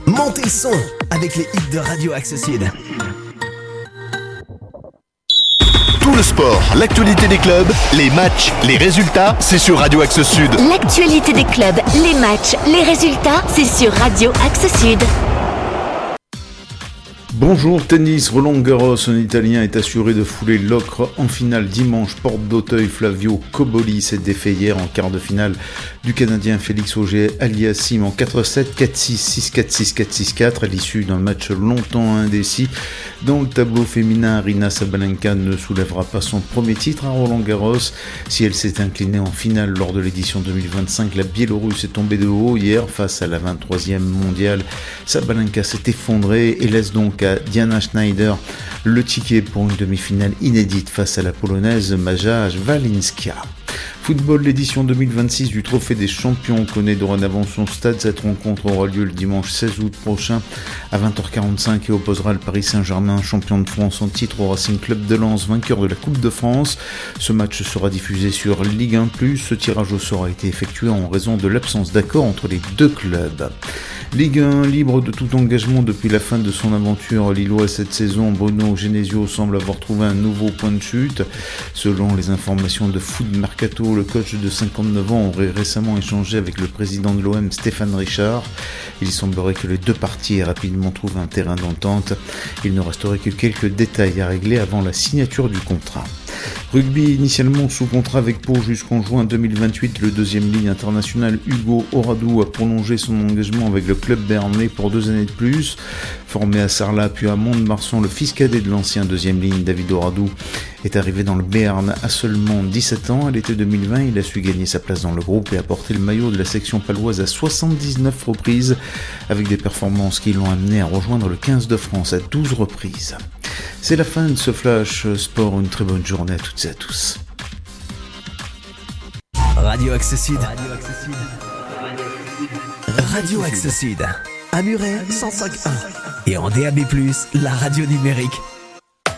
Montez le son avec les hits de Radio Axe Sud. Tout le sport, l'actualité des clubs, les matchs, les résultats, c'est sur Radio Axe Sud. L'actualité des clubs, les matchs, les résultats, c'est sur Radio Axe Sud. Bonjour, tennis, Roland-Garros, un Italien est assuré de fouler l'Ocre en finale dimanche, porte d'Auteuil. Flavio Cobolli s'est défait hier en quart de finale du Canadien Félix Auger-Aliassime en 4-7, 4-6, 6-4, 6-4, 6-4 à l'issue d'un match longtemps indécis. Dans le tableau féminin, Aryna Sabalenka ne soulèvera pas son premier titre à Roland-Garros. Si elle s'est inclinée en finale lors de l'édition 2025, la Biélorusse est tombée de haut hier face à la 23e mondiale. Sabalenka s'est effondrée et laisse donc à Diana Schneider le ticket pour une demi-finale inédite face à la Polonaise Maja Walinska. Football, l'édition 2026 du Trophée des Champions connaît dorénavant son stade. Cette rencontre aura lieu le dimanche 16 août prochain à 20h45 et opposera le Paris Saint-Germain, champion de France en titre, au Racing Club de Lens, vainqueur de la Coupe de France. Ce match sera diffusé sur Ligue 1+. Ce tirage au sort a été effectué en raison de l'absence d'accord entre les deux clubs. Ligue 1, libre de tout engagement depuis la fin de son aventure lilloise cette saison, Bruno Genesio semble avoir trouvé un nouveau point de chute. Selon les informations de Foot Mercato, le coach de 59 ans aurait récemment échangé avec le président de l'OM, Stéphane Richard. Il semblerait que les deux parties aient rapidement trouvé un terrain d'entente. Il ne resterait que quelques détails à régler avant la signature du contrat. Rugby, initialement sous contrat avec Pau jusqu'en juin 2028, le deuxième ligne international Hugo Oradou a prolongé son engagement avec le club béarnais pour 2 années de plus. Formé à Sarlat puis à Mont-de-Marsan, le fils cadet de l'ancien deuxième ligne David Oradou est arrivé dans le Béarn à seulement 17 ans. À l'été 2020, il a su gagner sa place dans le groupe et a porté le maillot de la section paloise à 79 reprises, avec des performances qui l'ont amené à rejoindre le 15 de France à 12 reprises. C'est la fin de ce Flash Sport, une très bonne journée à toutes et à tous. Radio Axe Sud. Radio Axe Sud. À Muret, 105.1. Et en DAB+, la radio numérique